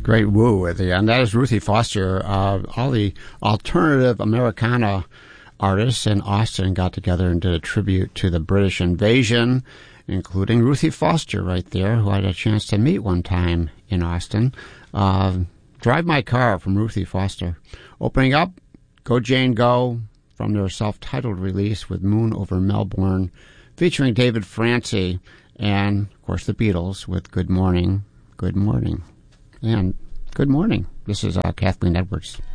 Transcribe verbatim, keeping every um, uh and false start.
Great woo at the end. That is Ruthie Foster. Uh, all the alternative Americana artists in Austin got together and did a tribute to the British invasion, including Ruthie Foster right there, who I had a chance to meet one time in Austin. Uh, Drive My Car from Ruthie Foster. Opening up, Go Jane Go from their self-titled release with Moon Over Melbourne, featuring David Francie and, of course, the Beatles with Good Morning, Good Morning. And good morning. This is uh, Kathleen Edwards.